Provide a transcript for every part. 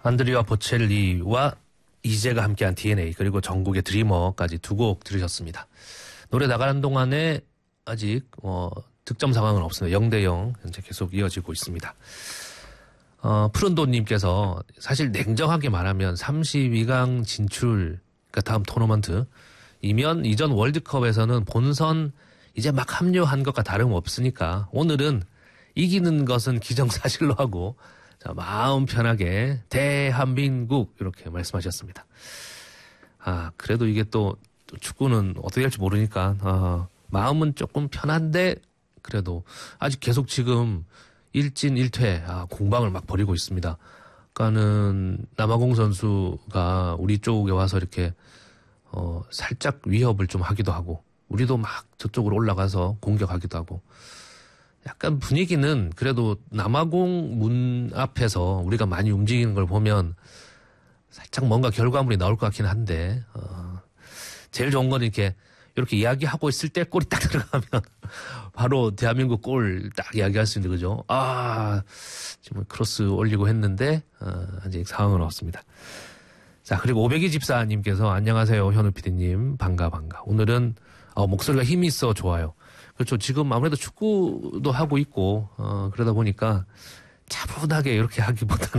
안드리아 보첼리와 이재가 함께한 DNA 그리고 전국의 드리머까지 두 곡 들으셨습니다. 노래 나가는 동안에 아직 득점 상황은 없습니다. 0대0 현재 계속 이어지고 있습니다. 푸른도님께서 사실 냉정하게 말하면 32강 진출, 그러니까 다음 토너먼트이면 이전 월드컵에서는 본선 이제 막 합류한 것과 다름없으니까 오늘은 이기는 것은 기정사실로 하고 자, 마음 편하게 대한민국 이렇게 말씀하셨습니다. 그래도 이게 또 축구는 어떻게 될지 모르니까 마음은 조금 편한데 그래도 아직 계속 지금 1진 1퇴 공방을 막 벌이고 있습니다. 그러니까는 남아공 선수가 우리 쪽에 와서 이렇게 살짝 위협을 좀 하기도 하고 우리도 막 저쪽으로 올라가서 공격하기도 하고 약간 분위기는 그래도 남아공 문 앞에서 우리가 많이 움직이는 걸 보면 살짝 뭔가 결과물이 나올 것 같긴 한데 제일 좋은 건 이렇게 이야기하고 있을 때 골이 딱 들어가면 바로 대한민국 골 딱 이야기할 수 있는 거죠. 지금 크로스 올리고 했는데 아직 상황은 없습니다. 자, 그리고 오백이 집사님께서 안녕하세요 현우 PD님 반가. 오늘은 목소리가 힘이 있어 좋아요. 그렇죠. 지금 아무래도 축구도 하고 있고 그러다 보니까 차분하게 이렇게 하기보다는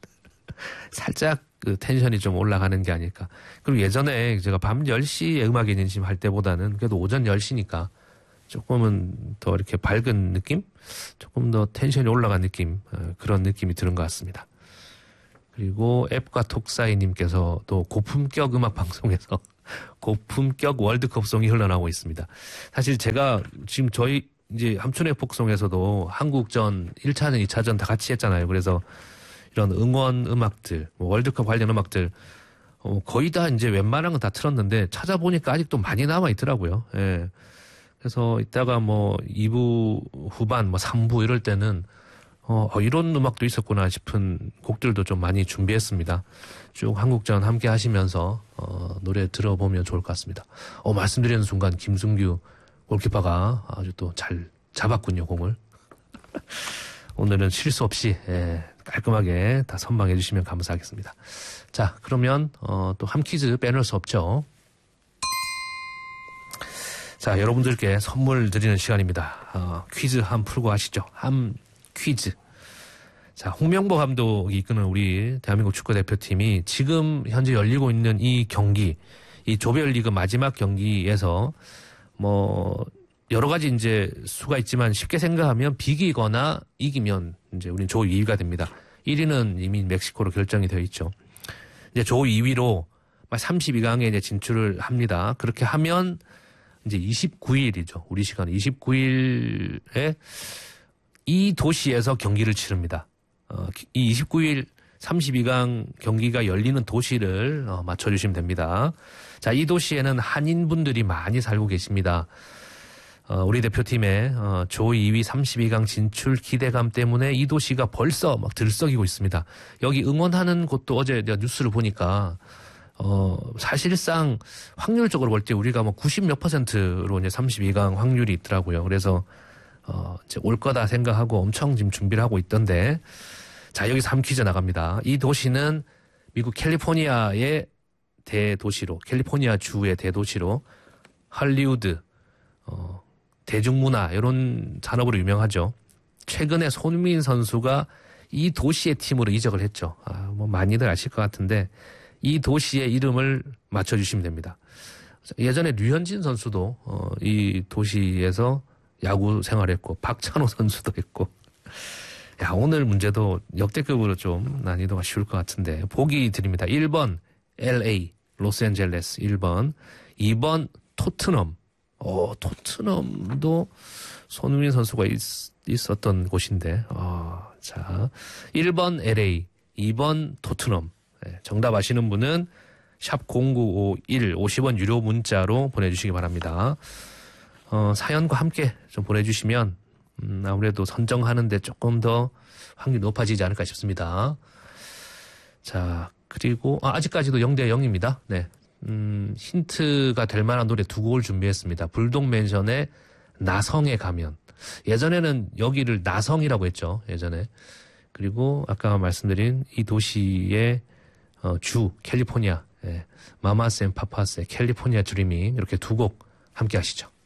살짝 그 텐션이 좀 올라가는 게 아닐까. 그리고 예전에 제가 밤 10시에 음악의 진심 할 때보다는 그래도 오전 10시니까 조금은 더 이렇게 밝은 느낌? 조금 더 텐션이 올라간 느낌, 그런 느낌이 드는 것 같습니다. 그리고 앱과 톡사이님께서 또 고품격 음악 방송에서 고품격 월드컵송이 흘러나오고 있습니다. 사실 제가 지금 저희 이제 함춘의 폭송에서도 한국전 1차전, 2차전 다 같이 했잖아요. 그래서 이런 응원 음악들, 월드컵 관련 음악들, 거의 다 이제 웬만한 건 다 틀었는데 찾아보니까 아직도 많이 남아 있더라고요. 예. 그래서 이따가 2부 후반, 3부 이럴 때는 이런 음악도 있었구나 싶은 곡들도 좀 많이 준비했습니다. 쭉 한국전 함께 하시면서 노래 들어보면 좋을 것 같습니다. 말씀드리는 순간 김승규 골키퍼가 아주 또 잘 잡았군요, 공을. 오늘은 실수 없이 깔끔하게 다 선방해 주시면 감사하겠습니다. 자, 그러면 또 함 퀴즈 빼놓을 수 없죠. 자, 여러분들께 선물 드리는 시간입니다. 퀴즈 함 풀고 하시죠. 함 퀴즈. 자, 홍명보 감독이 이끄는 우리 대한민국 축구대표팀이 지금 현재 열리고 있는 이 경기, 이 조별리그 마지막 경기에서 여러 가지 이제 수가 있지만 쉽게 생각하면 비기거나 이기면 이제 우린 조 2위가 됩니다. 1위는 이미 멕시코로 결정이 되어 있죠. 이제 조 2위로 32강에 이제 진출을 합니다. 그렇게 하면 이제 29일이죠. 우리 시간 29일에 이 도시에서 경기를 치릅니다. 이 29일 32강 경기가 열리는 도시를 맞춰주시면 됩니다. 자, 이 도시에는 한인분들이 많이 살고 계십니다. 우리 대표팀의 조 2위 32강 진출 기대감 때문에 이 도시가 벌써 막 들썩이고 있습니다. 여기 응원하는 곳도 어제 내가 뉴스를 보니까 사실상 확률적으로 볼 때 우리가 90몇 %로 이제 32강 확률이 있더라고요. 그래서 이제 올 거다 생각하고 엄청 지금 준비를 하고 있던데, 자, 여기서 함 퀴즈 나갑니다. 이 도시는 미국 캘리포니아의 대도시로, 캘리포니아 주의 대도시로 할리우드, 대중문화 이런 산업으로 유명하죠. 최근에 손흥민 선수가 이 도시의 팀으로 이적을 했죠. 많이들 아실 것 같은데 이 도시의 이름을 맞춰주시면 됩니다. 예전에 류현진 선수도 이 도시에서 야구 생활했고 박찬호 선수도 했고. 야, 오늘 문제도 역대급으로 좀 난이도가 쉬울 것 같은데 보기 드립니다. 1번 LA 로스앤젤레스 1번, 2번 토트넘. 토트넘도 손흥민 선수가 있었던 곳인데. 자, 1번 LA, 2번 토트넘. 정답 아시는 분은 샵 0951 50원 유료 문자로 보내주시기 바랍니다. 사연과 함께 좀 보내주시면 아무래도 선정하는데 조금 더 확률이 높아지지 않을까 싶습니다. 자, 그리고 아직까지도 0대0입니다. 네. 힌트가 될 만한 노래 두 곡을 준비했습니다. 불독맨션의 나성에 가면. 예전에는 여기를 나성이라고 했죠. 예전에. 그리고 아까 말씀드린 이 도시의 주 캘리포니아, 마마스 앤 파파스의 캘리포니아 드리밍 이렇게 두 곡 함께 하시죠.